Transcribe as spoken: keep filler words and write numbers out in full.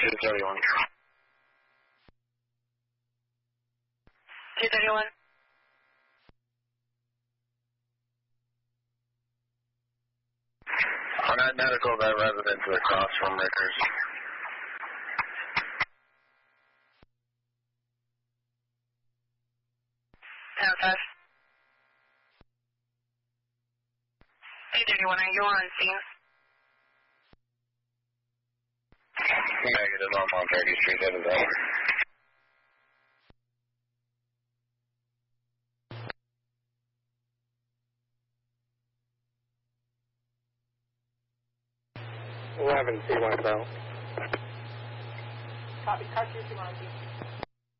two thirty-one. two thirty-one. On that medical, that resident to the cross from Rickers. ten five. two thirty-one, are you on scene? Negative, I'm on thirty Street, that is over. eleven, C one Bell. Copy, car two two one.